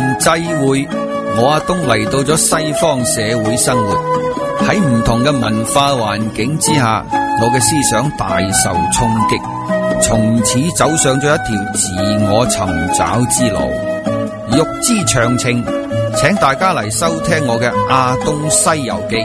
際會，我阿東嚟到咗西方社會生活，喺唔同嘅文化環境之下，我嘅思想大受衝擊，從此走上咗一條自我尋找之路。欲知詳情，請大家嚟收聽我嘅《阿東西遊記》。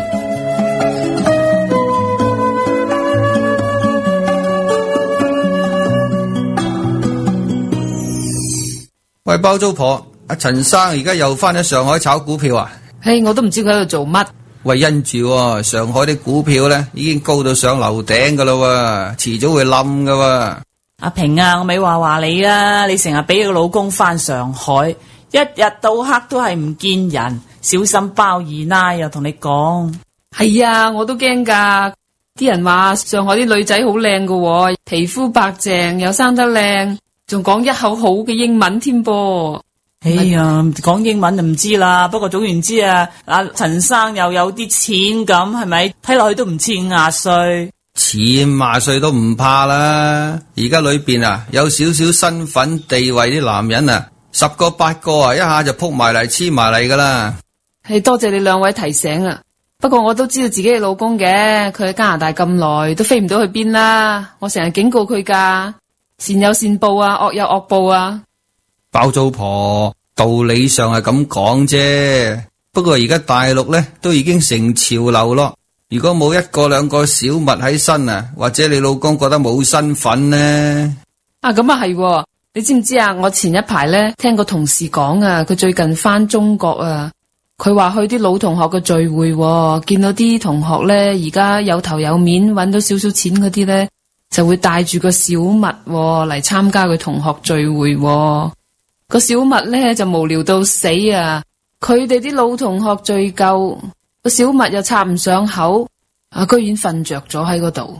喂，包租婆，阿陳生而家又翻咗上海炒股票啊？ 我都唔知佢喺度做乜。 喂，因住上海啲股票咧已經高到上樓頂噶啦，遲早會冧噶。 阿平啊，我咪話你啦，你成日俾個老公翻上海，一日到黑都係唔見人，小心包二奶又同你講。 係啊，我都驚噶。啲人話上海啲女仔好靚噶，皮膚白淨又生得靚，仲講一口好嘅英文添噃。 哎呀，講英文就唔知啦。不過總言之啊，阿陳生又有啲錢咁，係咪？睇落去都唔似50歲， 似50歲都唔怕啦。而家裏邊啊，有少少身份地位啲男人啊，10個8個啊，一下就撲埋嚟黐埋嚟噶啦。 多謝你兩位提醒啊。不過我都知道自己嘅老公嘅，佢喺加拿大咁耐都飛唔到去邊啦。我成日警告佢噶，善有善報啊，惡有惡報啊。 包租婆，道理上係咁講啫，不過而家大陸咧都已經成潮流咯。如果冇1個2個小蜜喺身啊，或者你老公覺得冇身份呢？ 咁啊係，你知唔知啊？我前一排咧聽個同事講啊，佢最近翻中國啊，佢話去啲老同學嘅聚會，見到啲同學咧而家有頭有面，搵到少少錢嗰啲咧，就會帶住個小蜜嚟參加佢同學聚會。個小蜜咧就無聊到死啊！佢哋啲老同學聚夠，個小蜜又插唔上口，居然瞓着咗喺嗰度。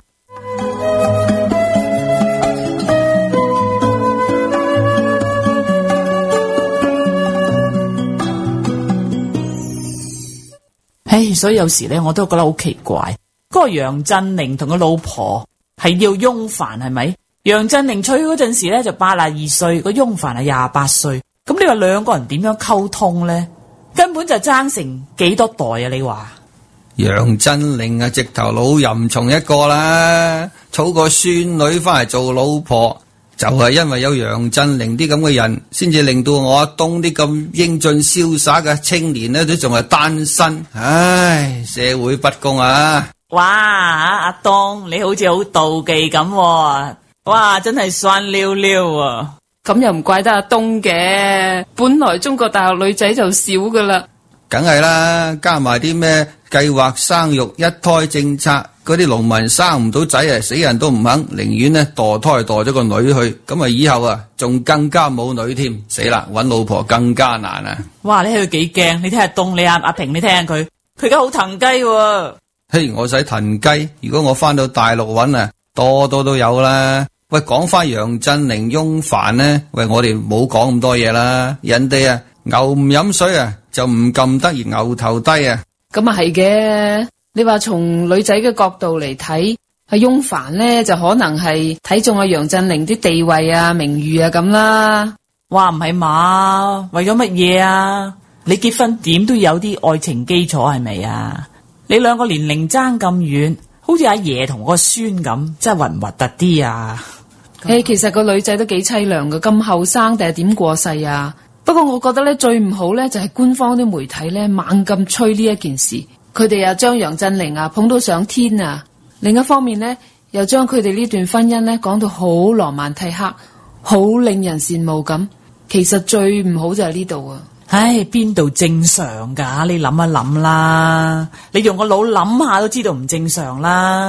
所以有時咧我都覺得好奇怪，嗰個楊振寧同個老婆係叫翁帆係咪？楊振寧娶嗰陣時咧就82歲，個翁帆係28歲。咁你話兩個人點樣溝通咧？根本就爭成幾多代啊！你話楊振寧啊，直頭老淫蟲一個啦，娶個孫女翻嚟做老婆，就係因為有楊振寧啲咁嘅人，先至令到我阿東啲咁英俊瀟灑嘅青年咧都仲係單身。唉，社會不公啊！ 哇，阿東你好似好妒忌咁。哇，真係酸溜溜啊！ 咁又唔怪得阿東嘅，本來中國大陸女仔就少噶啦。 梗係啦，加埋啲咩計劃生育一胎政策，嗰啲農民生唔到仔啊，死人都唔肯，寧願呢墮胎墮咗個女去，咁啊以後啊仲更加冇女添，死啦，搵老婆更加難啊！ 哇，你睇佢幾驚，你睇下東，你阿平，你聽下佢而家好騰雞喎。 嘿，我使騰雞，如果我翻到大陸搵啊，多都有啦。喂，講翻楊振寧翁帆呢？喂，我哋冇講咁多嘢啦。人哋啊，牛唔飲水啊，就唔撳得而牛頭低啊。 咁啊係嘅。你話從女仔嘅角度嚟睇，阿翁帆呢就可能係睇中阿楊振寧啲地位啊、名譽啊咁啦。 哇，唔係嘛？為咗乜嘢啊？你結婚點都有啲愛情基礎係咪啊？你兩個年齡爭咁遠，好似阿爺同個孫咁，真係核唔核突啲啊？ 其實個女仔都幾淒涼㗎，咁後生定係點過世啊？不過我覺得咧最唔好咧就係官方啲媒體咧猛咁吹呢一件事，佢哋又將楊振寧啊捧到上天啊，另一方面咧又將佢哋呢段婚姻咧講到好羅曼蒂克，好令人羨慕咁。其實最唔好就係呢度啊！ 邊度正常㗎？你諗一諗啦，你用個腦諗下都知道唔正常啦。